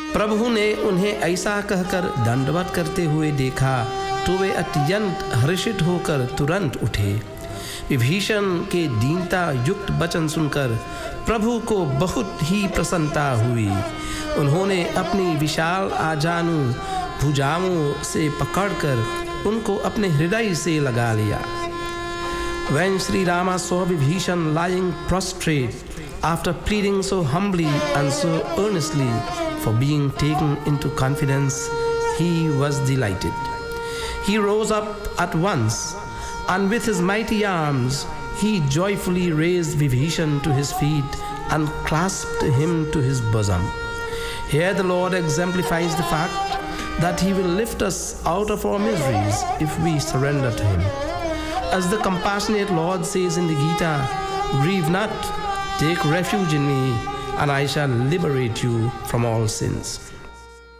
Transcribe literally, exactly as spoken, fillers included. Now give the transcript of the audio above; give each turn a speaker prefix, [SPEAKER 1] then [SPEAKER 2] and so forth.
[SPEAKER 1] प्रभु ने उन्हें ऐसा कहकर दंडवत करते हुए देखा तो वे अत्यंत हर्षित होकर तुरंत उठे। विभीषण के दीनता युक्त वचन सुनकर प्रभु को बहुत ही प्रसन्नता हुई। उन्होंने अपनी विशाल आजानु भुजाओं से पकड़कर उनको अपने हृदय से लगा लिया। When Sri Rama saw Vibhishan lying prostrate after pleading so humbly and so earnestly for being taken into confidence, he was delighted. He rose up at once, and with his mighty arms, he joyfully raised Vibhishan to his feet and clasped him to his bosom. Here the Lord exemplifies the fact that he will lift us out of our miseries if we surrender to him. As the compassionate Lord says in the Gita, "Grieve not, take refuge in me, and I shall liberate you from all sins."